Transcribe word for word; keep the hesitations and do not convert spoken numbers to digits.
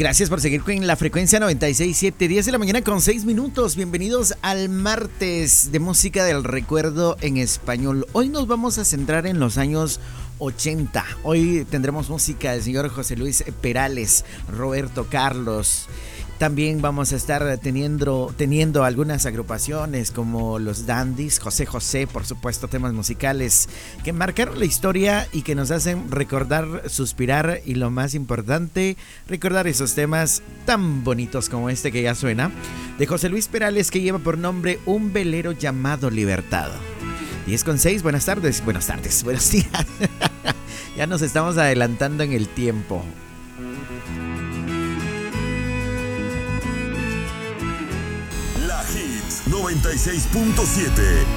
Gracias por seguir con la frecuencia noventa y seis punto siete, diez de la mañana con seis minutos. Bienvenidos al martes de música del recuerdo en español. Hoy nos vamos a centrar en los años ochenta. Hoy tendremos música del señor José Luis Perales, Roberto Carlos. También vamos a estar teniendo, teniendo algunas agrupaciones como los Dandies, José José, por supuesto, temas musicales que marcaron la historia y que nos hacen recordar, suspirar y lo más importante, recordar esos temas tan bonitos como este que ya suena, de José Luis Perales, que lleva por nombre Un velero llamado Libertad. diez con seis, buenas tardes, buenas tardes, buenos días. Ya nos estamos adelantando en el tiempo. noventa y seis punto siete